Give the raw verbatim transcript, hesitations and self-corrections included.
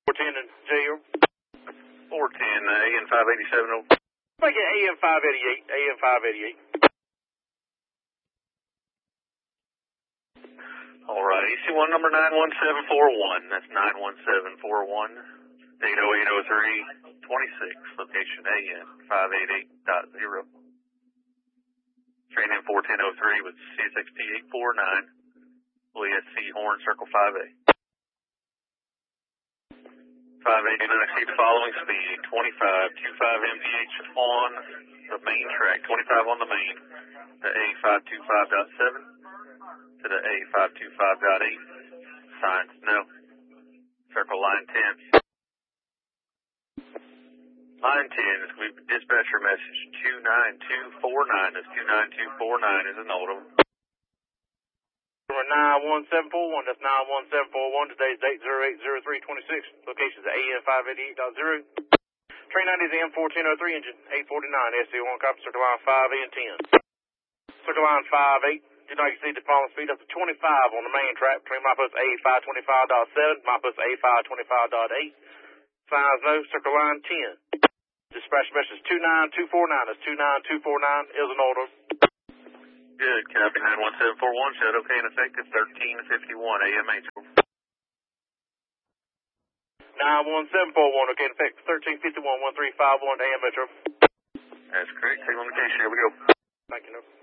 four ten and J O. four ten, A N five eighty-seven. Make it A N five eighty-eight, A N five eighty-eight. All right, E C one number nine one seven four one. That's nine one seven four one. eight oh eight oh three twenty-six. Location A N five eighty-eight dot zero. Train in four ten oh three with C S X T eight four nine. Lee S C Horn, Circle five A. five eighty, and exceed the following speed. twenty-five, twenty-five M V H on the main track. twenty-five on the main. The A five twenty-five point seven to the A five twenty-five point eight. Signs no. Circle line ten. Line ten is going to be dispatcher message two nine two four nine. That's two nine two four nine is an auto. nine one seven four one, that's nine one seven four one. Today's date zero eight zero three twenty-six. Location is A N five eighty-eight dot zero. Train ninety is M fourteen oh three, engine eight forty-nine, S C one copy, circle line five A and ten. Circle line five eight, do not exceed the following speed up to twenty-five on the main track. Train milepost A five twenty-five point seven, milepost A five twenty-five point eight. Signs no, circle line ten. Dispatch message two nine two four nine, that's two nine two four nine is an order. Good, copy nine one seven four one, shut okay and effective thirteen fifty-one A M H. nine one seven four one, okay, in effect thirteen fifty-one, one three five one A M Metro. That's correct, take on the case, here we go. Thank you, no.